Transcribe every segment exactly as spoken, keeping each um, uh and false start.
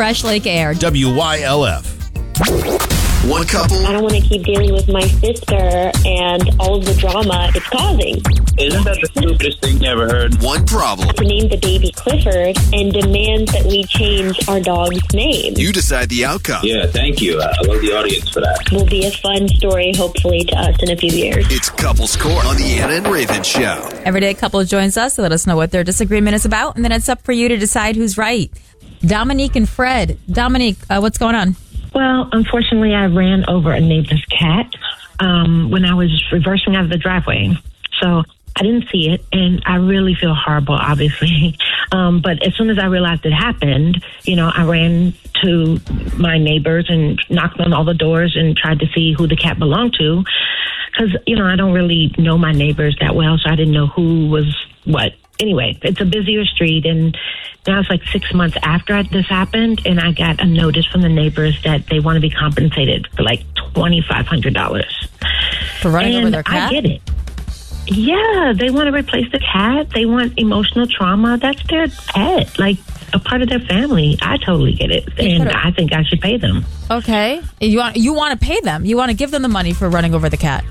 Fresh Lake Air. W Y L F. One couple. I don't want to keep dealing with my sister and all of the drama it's causing. Isn't that the stupidest thing you ever heard? One problem. To name the baby Clifford and demand that we change our dog's name. You decide the outcome. Yeah, thank you. I love the audience for that. Will be a fun story, hopefully, to us in a few years. It's Couples Court on the Anna and Raven Show. Everyday Couple joins us to let us know what their disagreement is about, and then it's up for you to decide who's right. Dominique and Fred. Dominique, uh, what's going on? Well, unfortunately, I ran over a neighbor's cat um, when I was reversing out of the driveway. So I didn't see it, and I really feel horrible, obviously. Um, but as soon as I realized it happened, you know, I ran to my neighbors and knocked on all the doors and tried to see who the cat belonged to. Because, you know, I don't really know my neighbors that well, so I didn't know who was what. Anyway, it's a busier street, and now it's like six months after this happened, and I got a notice from the neighbors that they want to be compensated for like twenty-five hundred dollars. For running and over their cat? I get it. Yeah, they want to replace the cat. They want emotional trauma. That's their pet, like a part of their family. I totally get it, and I think I should pay them. Okay. You want you want to pay them. You want to give them the money for running over the cat.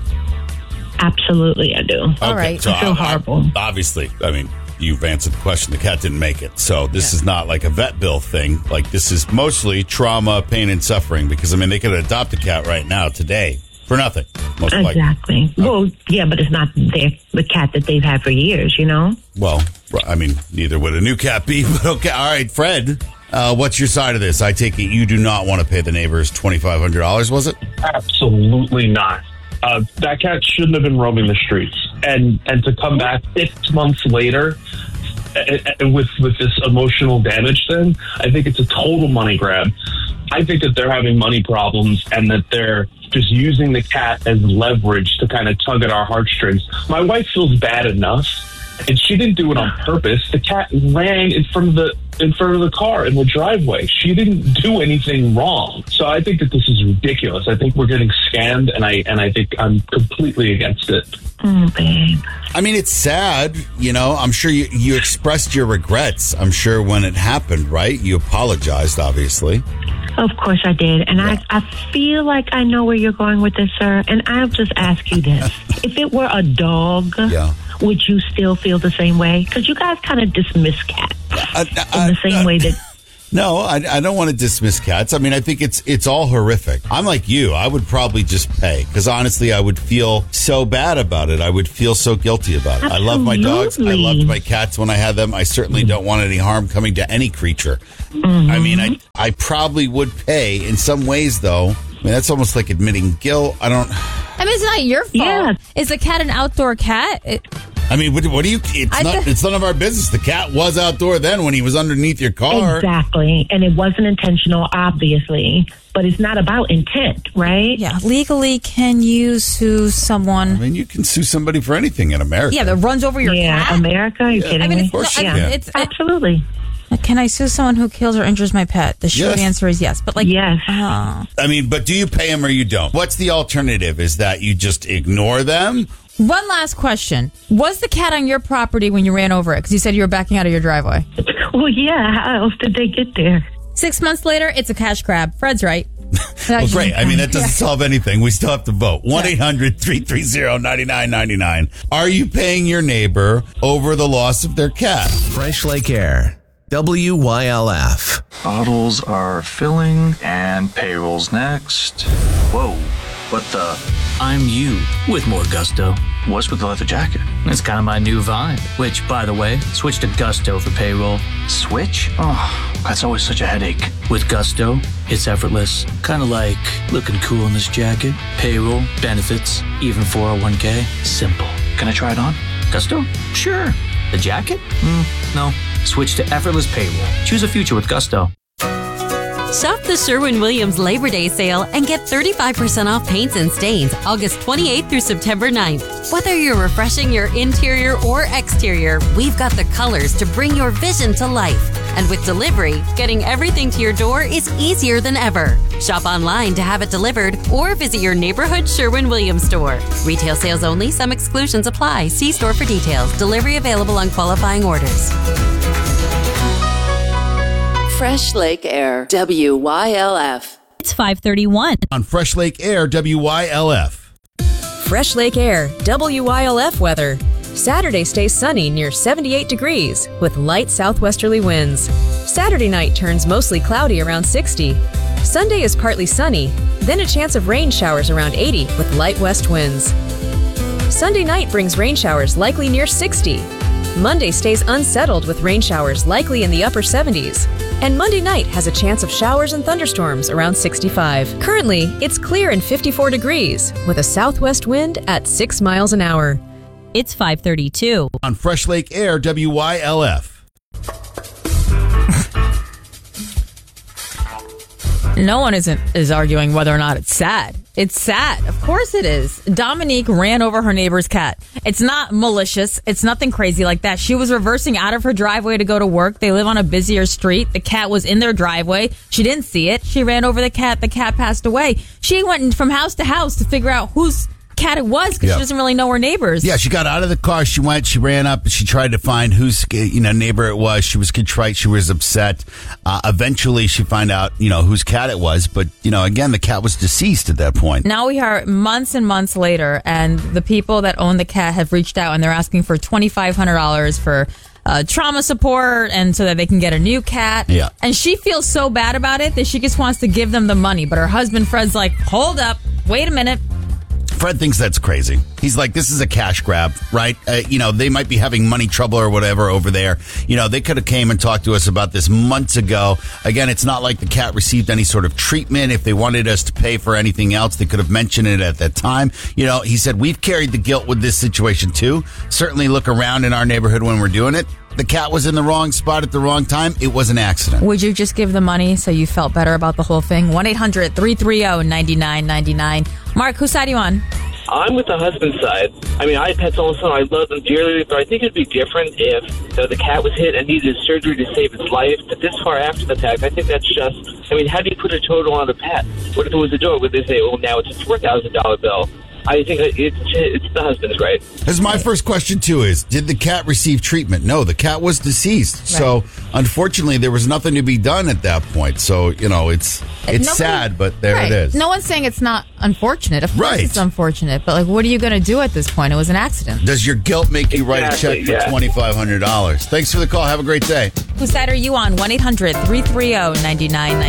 Absolutely, I do. All Okay, right. so I feel I- I- horrible. obviously, I mean, you've answered the question. The cat didn't make it. So this Yeah. is not like a vet bill thing. Like, this is mostly trauma, pain, and suffering. Because, I mean, they could adopt a cat right now, today, for nothing. Most likely. Exactly. Well, yeah, but it's not their, the cat that they've had for years, you know? Well, I mean, neither would a new cat be. But okay, all right, Fred, uh, what's your side of this? I take it you do not want to pay the neighbors twenty-five hundred dollars, was it? Absolutely not. Uh, that cat shouldn't have been roaming the streets, and and to come back six months later and, and with with this emotional damage thing, I think it's a total money grab. I think that they're having money problems and that they're just using the cat as leverage to kind of tug at our heartstrings. My wife feels bad enough, and she didn't do it on purpose. The cat ran in front of the in front of the car in the driveway. She didn't do anything wrong. So I think that this is ridiculous. I think we're getting scammed, and I and I think I'm completely against it. Mm, babe. I mean, it's sad, you know. I'm sure you, you expressed your regrets, I'm sure, when it happened, right? You apologized, obviously. Of course I did. And I, I feel like I know where you're going with this, sir. And I'll just ask you this. If it were a dog, Yeah. would you still feel the same way? Because you guys kind of dismiss cats Uh, in the same way that... No, I, I don't want to dismiss cats. I mean, I think it's it's all horrific. I'm like you. I would probably just pay because honestly, I would feel so bad about it. I would feel so guilty about it. I love my dogs. I Absolutely. loved my cats when I had them. I certainly don't want any harm coming to any creature. I mean, I I probably would pay in some ways, though. I mean, that's almost like admitting guilt. I don't. I mean, it's not your fault. Yeah. Is the cat an outdoor cat? It, I mean, what, what do you? It's I not. th- It's none of our business. The cat was outdoor then when he was underneath your car. Exactly. And it wasn't intentional, obviously. But it's not about intent, right? yeah. Legally, can you sue someone? I mean, you can sue somebody for anything in America. Yeah, that runs over your Yeah, cat. America, are you kidding I mean, me? it's, course no, you I can. mean, it's I- Absolutely. can I sue someone who kills or injures my pet? The short Yes. answer is yes. But like, Yes. oh. I mean, but do you pay them or you don't? What's the alternative? Is that you just ignore them? One last question: was the cat on your property when you ran over it? Because you said you were backing out of your driveway. Well, yeah. How else did they get there? Six months later, it's a cash grab. Fred's right. Well, great. I mean, that doesn't Yeah. solve anything. We still have to vote. one eight hundred three three zero nine nine nine nine. Are you paying your neighbor over the loss of their cat? Fresh Lake Air. W Y L F. Bottles are filling and payroll's next. Whoa, what the? I'm you with more gusto. What's with the leather jacket? It's kind of my new vibe. Which, by the way, switch to Gusto for payroll. Switch? Oh, that's always such a headache. With Gusto, it's effortless. Kind of like looking cool in this jacket. Payroll, benefits, even four oh one k. Simple. Can I try it on? Gusto? Sure. The jacket? Mm, no. Switch to effortless payroll. Choose a future with Gusto. Shop the Sherwin-Williams Labor Day sale and get thirty-five percent off paints and stains August twenty-eighth through September ninth. Whether you're refreshing your interior or exterior, we've got the colors to bring your vision to life. And with delivery, getting everything to your door is easier than ever. Shop online to have it delivered or visit your neighborhood Sherwin-Williams store. Retail sales only. Some exclusions apply. See store for details. Delivery available on qualifying orders. Fresh Lake Air, W Y L F. It's five thirty-one. On Fresh Lake Air, W Y L F. Fresh Lake Air, W Y L F weather. Saturday stays sunny near seventy-eight degrees with light southwesterly winds. Saturday night turns mostly cloudy around sixty. Sunday is partly sunny, then a chance of rain showers around eighty with light west winds. Sunday night brings rain showers likely near sixty. Monday stays unsettled with rain showers likely in the upper seventies. And Monday night has a chance of showers and thunderstorms around sixty-five. Currently, it's clear and fifty-four degrees with a southwest wind at six miles an hour. It's five thirty-two. On Fresh Lake Air, W Y L F. No one isn't is arguing whether or not it's sad. It's sad. Of course it is. Dominique ran over her neighbor's cat. It's not malicious. It's nothing crazy like that. She was reversing out of her driveway to go to work. They live on a busier street. The cat was in their driveway. She didn't see it. She ran over the cat. The cat passed away. She went from house to house to figure out whose cat it was because Yeah. she doesn't really know her neighbors. Yeah, she got out of the car. She went, she ran up, she tried to find whose you know neighbor it was. She was contrite. She was upset. Uh, eventually, she found out, you know, whose cat it was. But, you know, again, the cat was deceased at that point. Now we are months and months later, and the people that own the cat have reached out, and they're asking for twenty-five hundred dollars for uh, trauma support, and so that they can get a new cat. Yeah. And she feels so bad about it that she just wants to give them the money. But her husband, Fred's like, hold up, wait a minute. Fred thinks that's crazy. He's like, this is a cash grab, right? Uh, you know, they might be having money trouble or whatever over there. You know, they could have came and talked to us about this months ago. Again, it's not like the cat received any sort of treatment. If they wanted us to pay for anything else, they could have mentioned it at that time. You know, he said, we've carried the guilt with this situation too. Certainly look around in our neighborhood when we're doing it. The cat was in the wrong spot at the wrong time. It was an accident. Would you just give the money so you felt better about the whole thing? one eight hundred three three zero nine nine nine nine. Mark, whose side are you on? I'm with the husband's side. I mean, I had pets also. I love them dearly, but I think it'd be different if you know, the cat was hit and needed surgery to save its life. But this far after the fact, I think that's just, I mean, how do you put a total on a pet? What if it was a dog? Would they say, oh, now it's a four thousand dollars bill? I think it's, it's the husband's right. As my first question, too, is, did the cat receive treatment? No, the cat was deceased. Right. So, unfortunately, there was nothing to be done at that point. So, you know, it's it's Nobody, sad, but there right. it is. No one's saying it's not unfortunate. Of course right. it's unfortunate. But, like, what are you going to do at this point? It was an accident. Does your guilt make you write exactly, a check for yeah. twenty-five hundred dollars? Thanks for the call. Have a great day. Whose side are you on? one eight hundred three three zero nine nine nine nine.